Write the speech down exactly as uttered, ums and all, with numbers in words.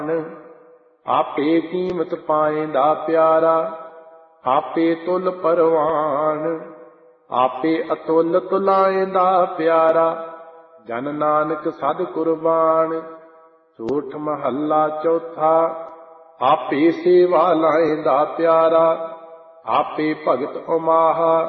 ਆਪੇ ਕੀਮਤ ਪਾਏਂਦਾ ਪਿਆਰਾ, ਆਪੇ ਤੁਲ ਪਰਵਾਨ। ਆਪੇ ਅਤੁਲ ਤੁਲਾਏਂਦਾ ਪਿਆਰਾ, ਜਨ ਨਾਨਕ ਸਦ ਕੁਰਬਾਨ। ਸੋਠ ਮਹੱਲਾ ਚੌਥਾ। ਆਪੇ ਸੇਵਾ ਲਾਏਂਦਾ ਪਿਆਰਾ, ਆਪੇ ਭਗਤ ਉਮਾਹਾ।